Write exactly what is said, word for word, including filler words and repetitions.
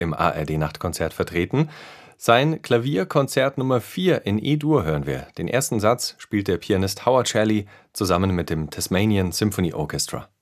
im A R D-Nachtkonzert vertreten. Sein Klavierkonzert Nummer vier in E-Dur hören wir. Den ersten Satz spielt der Pianist Howard Shelley zusammen mit dem Tasmanian Symphony Orchestra.